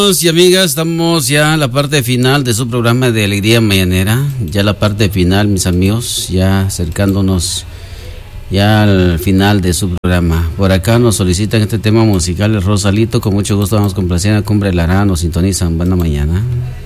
Y amigas, estamos ya en la parte final de su programa de Alegría Mañanera. Ya la parte final, mis amigos, ya acercándonos ya al final de su programa. Por acá nos solicitan este tema musical, el Rosalito. Con mucho gusto vamos complaciendo a Cumbre Lara, nos sintonizan. Buena mañana.